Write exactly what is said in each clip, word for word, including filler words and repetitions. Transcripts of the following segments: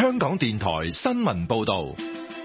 香港電台新聞報道。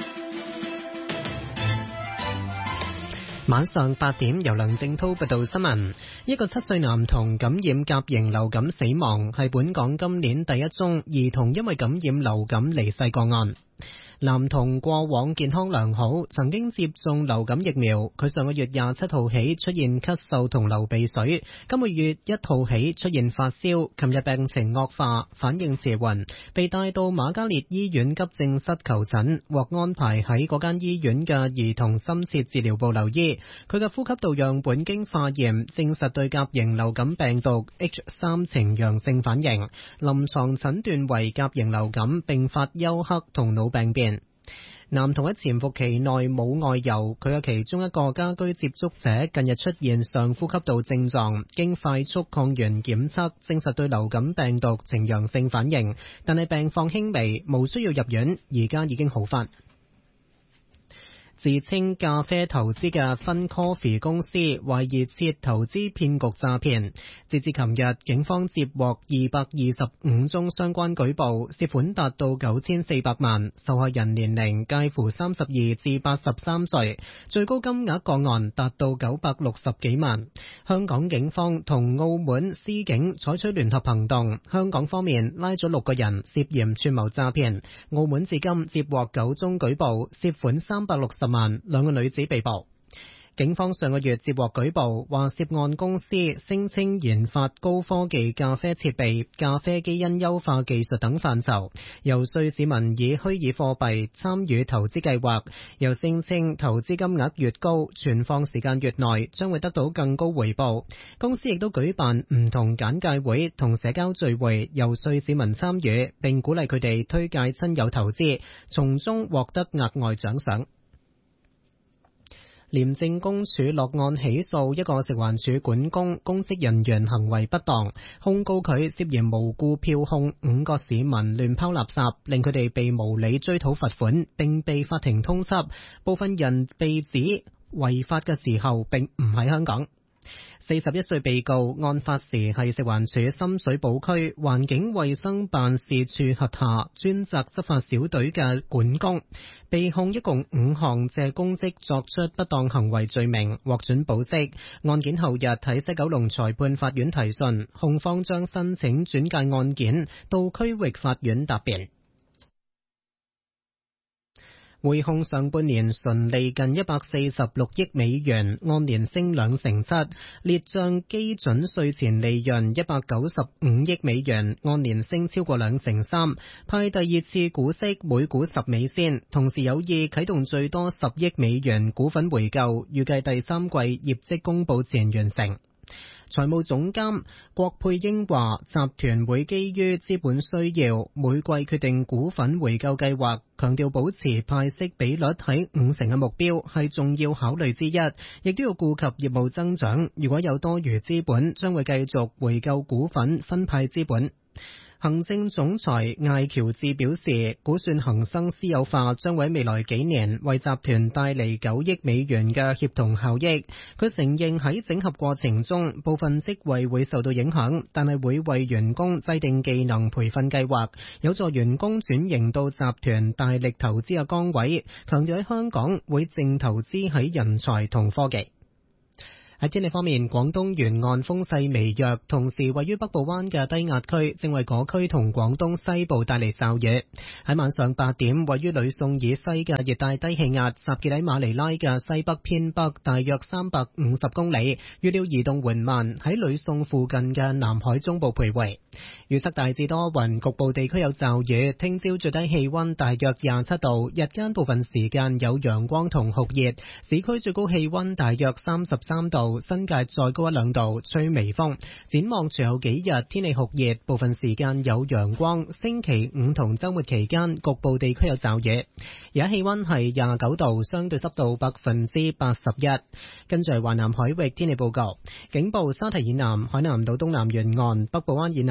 晚上八點，由梁正濤報道新聞。一個七歲男童感染甲型流感死亡，係本港今年第一宗兒童因為感染流感離世個案。男童過往健康良好，曾經接種流感疫苗。佢上個月廿七號起出現咳嗽同流鼻水，今個月一號起出現發燒，琴日病情惡化，反應遲緩，被帶到瑪嘉烈醫院急症室求診，獲安排喺嗰間醫院嘅兒童深切治療部留醫。佢嘅呼吸道樣本經化驗，證實對甲型流感病毒 H 三 呈陽性反應，臨床診斷為甲型流感併發休克同腦病變。男童喺潛伏期內冇外遊，佢嘅其中一個家居接觸者近日出現上呼吸道症狀，經快速抗原檢測證實對流感病毒呈陽性反應，但係病況輕微，無需要入院，而家已經好返。自稱咖啡投資嘅 Fun Coffee 公司懷疑設投資騙局詐騙，截至琴日，警方接獲二百二十五宗相關舉報，涉款達到九千四百萬，受害人年齡介乎三十二至八十三歲，最高金額個案達到九百六十幾萬。香港警方同澳門司警採取聯合行動，香港方面拉咗六個人涉嫌串謀詐騙，澳門至今接獲九宗舉報，涉款三百六十萬，兩個女子被捕。警方上個月接獲舉報，話涉案公司聲稱研發高科技咖啡設備、咖啡基因優化技術等範疇，遊說市民以虛擬貨幣參與投資計劃，又聲稱投資金額越高，存放時間越耐，將會得到更高回報。公司亦都舉辦唔同簡介會同社交聚會，遊說市民參與，並鼓勵佢哋推介親友投資，從中獲得額外獎賞。廉政公署落案起訴一個食環署管工公職人員行為不當，控告佢涉嫌無故票控五個市民亂拋垃圾，令佢哋被無理追討罰款，並被法庭通緝。部分人被指違法嘅時候並唔喺香港。四十一歲被告案發時係食環署深水埗區環境衛生辦事處轄下專責執法小隊嘅管工，被控一共五項借公職作出不當行為罪名，獲准保釋。案件後日喺西九龍裁判法院提訊，控方將申請轉介案件到區域法院答辯。匯控上半年純利近一百四十六億美元，按年升兩成七，列賬基準稅前利潤一百九十五億美元，按年升超過兩成三，派第二次股息每股十美仙，同時有意啟動最多十億美元股份回購，預計第三季業績公佈前完成。財務總監郭佩英話，集團會基於資本需要，每季決定股份回購計劃，強調保持派息比率喺五成嘅目標係重要考慮之一，亦都要顧及業務增長。如果有多餘資本，將會繼續回購股份，分派資本。行政總裁艾喬治表示，估算恒生私有化將會喺未來幾年為集團帶嚟九億美元嘅協同效益。佢承認喺整合過程中，部分職位會受到影響，但係會為員工制定技能培訓計劃，有助員工轉型到集團大力投資嘅崗位。強調喺香港會淨投資喺人才同科技。喺天氣方面，廣東沿岸風勢微弱，同時位於北部灣嘅低壓區正為嗰區同廣東西部帶嚟驟雨。喺晚上八點，位於呂宋以西嘅熱帶低氣壓集結喺馬尼拉嘅西北偏北大約三百五十公里，預料移動緩慢，喺呂宋附近嘅南海中部徘徊。預測大致多雲，局部地區有驟雨。聽朝最低氣溫大約廿七度，日間部分時間有陽光同酷熱，市區最高氣溫大約三十三度，新界再高一兩度，吹微風。展望隨後幾日天氣酷熱，部分時間有陽光。星期五同週末期間局部地區有驟雨。而家氣溫係廿九度，相對濕度百分之八十一。跟住華南海域天氣報告，警報沙堤以南、海南島東南沿岸、北部灣以南吹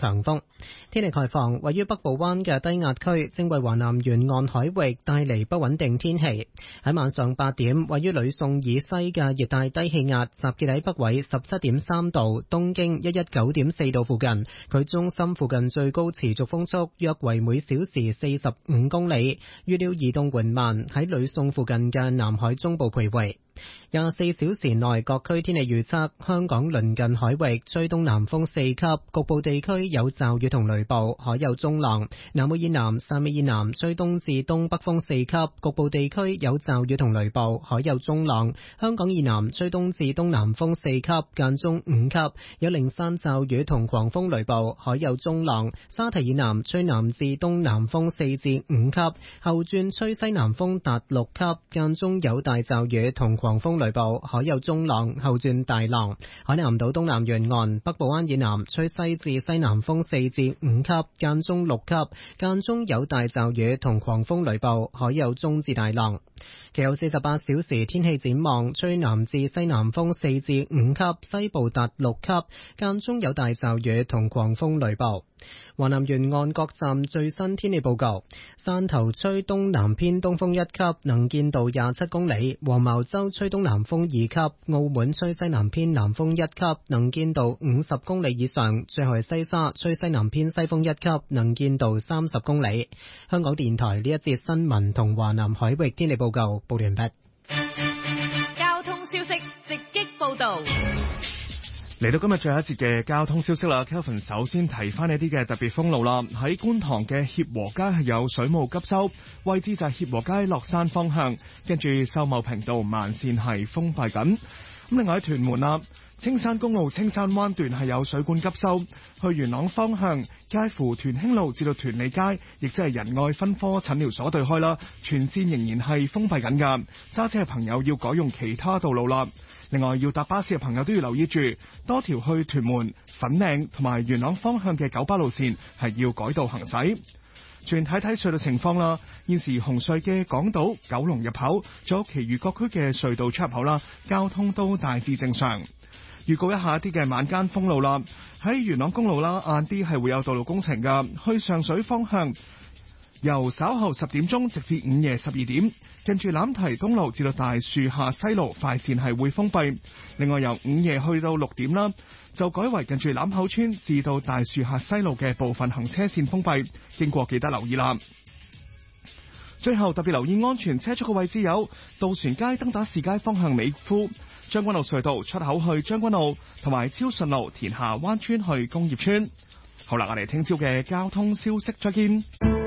強風。天氣概況，位於北部灣嘅低壓區正為華南沿岸海域帶嚟不穩定天氣。喺晚上八點，位於呂宋以西嘅熱帶低氣壓集結喺北緯十七點三度、東經一一九點四度附近，佢中心附近最高持續風速約為每小時四十五公里，預料移動緩慢，喺呂宋附近嘅南海中部徘徊。廿四小時內各區天氣預測：香港鄰近海域吹東南風四級，局部地區有驟雨同雷暴，海有中浪；南澳以南、汕尾以南吹東至東北風四級，局部地區有驟雨同雷暴，海有中浪；香港以南吹東至東南風四級，間中五級，有零散驟雨同狂風雷暴，海有中浪；沙堤以南吹南至東南風四至五級，後轉吹西南風達六級，間中有大驟雨同狂風雷暴，海有中浪，後轉大浪。海南島東南沿岸、北部灣以南吹西至西南風四至五級，間中六級，間中有大驟雨同狂風雷暴，海有中至大浪。其後四十八小時天氣展望，吹南至西南風四至五級，西部達六級，間中有大驟雨同狂風雷暴。華南沿岸各站最新天氣報告：汕頭吹東南偏東風一級，能見度廿七公里；黃茅洲吹東南風二級；澳門吹西南偏南風一級，能見度五十公里以上；最後係西沙吹西南偏西風一級，能見度三十公里。香港電台呢一節新聞同華南海域天氣報告報完畢。 交通消息直擊報道。 嚟到今日最後一節嘅交通消息啦 ，Kelvin 首先提翻一啲嘅特別封路啦。喺觀塘嘅協和街係有水務急修，位置就係協和街落山方向，跟住秀茂坪道慢線係封閉緊。咁另外喺屯門啦，青山公路青山灣段係有水管急修，去元朗方向介乎屯興路至到屯利街，亦即係仁愛分科診療所對開啦，全線仍然係封閉緊㗎。揸車嘅朋友要改用其他道路啦。另外要搭巴士嘅朋友都要留意住，多條去屯門、粉嶺同埋元朗方向嘅九巴路線係要改道行駛。轉睇睇隧道情況啦，現時紅隧嘅港島、九龍入口，仲有其餘各區嘅隧道出入口啦，交通都大致正常。預告一下一啲嘅晚間封路啦，喺元朗公路啦，晏啲係會有道路工程㗎，去上水方向，由稍後十點鐘直至午夜十二點，近住欖堤東路至到大樹下西路快線係會封閉。另外由午夜去到六點啦，就改為近住欖口村至到大樹下西路嘅部分行車線封閉，經過記得留意啦。最後特別留意安全車速嘅位置有渡船街登打士街方向美孚、將軍澳隧道出口去將軍澳，同埋超順路田下灣村去工業村。好啦，我哋聽朝嘅交通消息再見。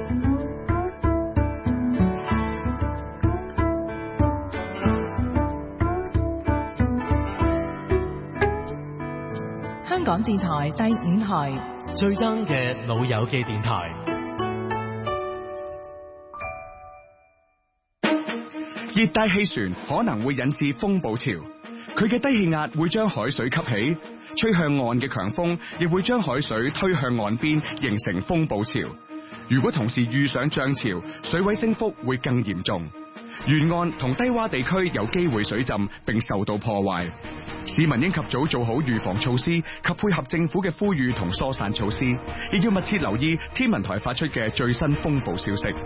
香港電台第五台最啱嘅老友記電台。 熱帶氣旋可能會引致風暴潮，佢嘅低氣壓會將海水吸起，吹向岸嘅強風亦會將海水推向岸邊，形成風暴潮。如果同時遇上漲潮，水位升幅會更嚴重，沿岸同低洼地區有機會水浸並受到破壞。市民應及早做好預防措施及配合政府嘅呼籲同疏散措施，亦要密切留意天文台發出嘅最新風暴消息。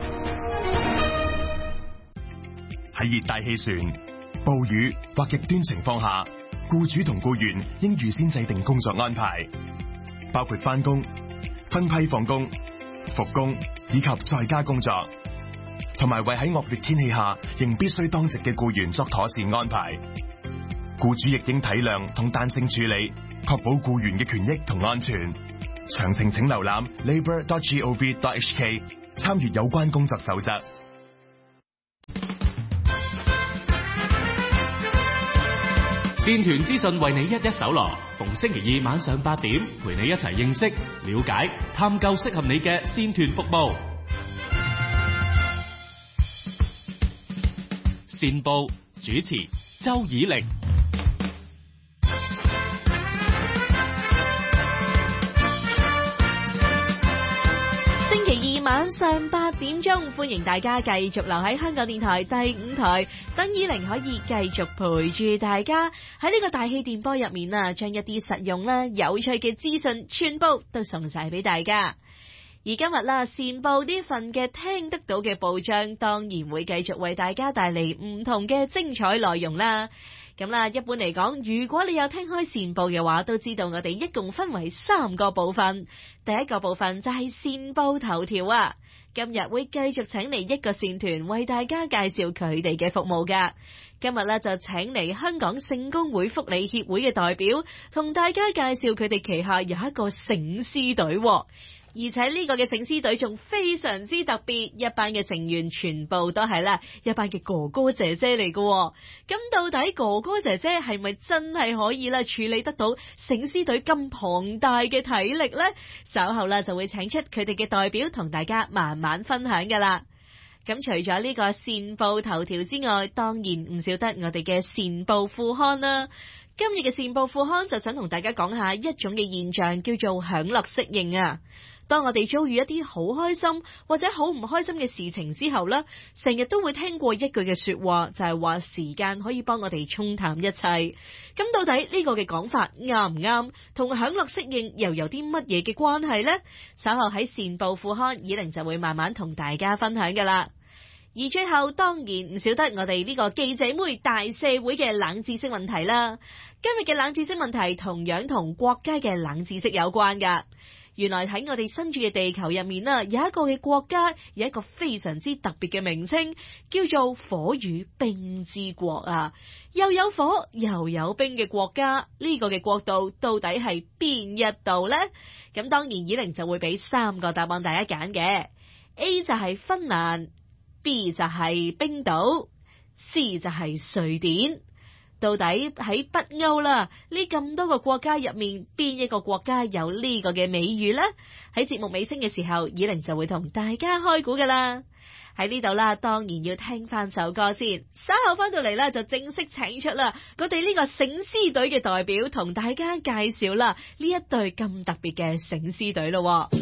喺熱帶氣旋、暴雨或極端情況下，僱主同僱員應預先制定工作安排，包括返工、分批放工、復工以及在家工作，同埋為喺惡劣天氣下仍必須當值嘅僱員作妥善安排。僱主亦應體諒同彈性處理，確保僱員嘅權益同安全。詳情請瀏覽 labour dot gov dot h k 參閱有關工作守則。 線團資訊為你一一搜羅，逢星期二晚上八點，陪你一齊認識、了解、探究適合你嘅線團服務。線報主持周以玲。 星期二晚上八點鐘，歡迎大家繼續留喺香港電台第五台，等以玲可以繼續陪住大家喺呢個大氣電波入面啊，將一啲實用啦、有趣嘅資訊全部都送晒俾大家。而今日啦，善報呢份嘅聽得到嘅報章，當然會繼續為大家帶嚟唔同嘅精彩內容啦。咁啦，一般嚟講，如果你有聽開善報嘅話，都知道我哋一共分為三個部分。第一個部分就係善報頭條啊，今日會繼續請嚟一個善團為大家介紹佢哋嘅服務噶。今日咧就請嚟香港聖公會福利協會嘅代表，同大家介紹佢哋旗下有一個醒獅隊。而且呢個嘅醒獅隊仲非常之特別，一班嘅成員全部都係啦，一班嘅哥哥姐姐嚟嘅。咁到底哥哥姐姐係咪真係可以啦處理得到醒獅隊咁龐大嘅體力呢？稍後啦就會請出佢哋嘅代表同大家慢慢分享噶啦。咁除咗呢個善報頭條之外，當然唔少得我哋嘅善報副刊啦。今日嘅善報副刊就想同大家講下一種嘅現象，叫做享樂適應啊。當我哋遭遇一啲好開心或者好唔開心嘅事情之後呢，成日都會聽過一句嘅說話，就係話時間可以幫我哋沖淡一切。咁到底呢個嘅講法啱唔啱？同享樂適應又有啲乜嘢嘅關係呢？稍後喺善報副刊，以玲就會慢慢同大家分享噶啦。而最後當然唔少得我哋呢個記者妹大社會嘅冷知識問題啦。今日嘅冷知識問題同樣同國家嘅冷知識有關噶。原來喺我哋身處嘅地球入面啊，有一個嘅國家有一個非常之特別嘅名稱，叫做火與冰之國啊！又有火又有冰嘅國家，呢個嘅國度到底係邊一度呢？咁當然以玲就會俾三個答案大家揀嘅。 A 就係芬蘭， B 就係冰島， C 就係瑞典。到底喺北歐啦，呢咁多個國家入面，邊一個國家有呢個嘅美譽呢？喺節目尾聲嘅時候，以玲就會同大家開估噶啦。喺呢度啦，當然要聽翻首歌先，稍後翻到嚟啦，就正式請出啦我哋呢個醒獅隊嘅代表，同大家介紹啦呢一隊咁特別嘅醒獅隊咯。